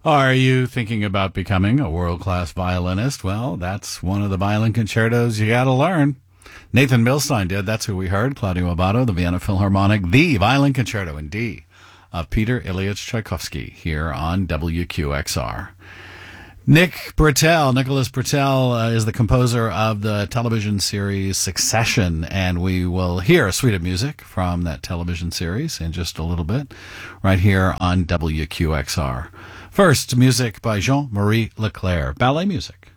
Are you thinking about becoming a world-class violinist? Well, that's one of the violin concertos you got to learn. Nathan Milstein did. That's who we heard. Claudio Abbado, the Vienna Philharmonic, the Violin Concerto in D of Peter Ilyich Tchaikovsky here on WQXR. Nicholas Britell, is the composer of the television series Succession, and we will hear a suite of music from that television series in just a little bit, right here on WQXR. First, music by Jean-Marie Leclerc, ballet music.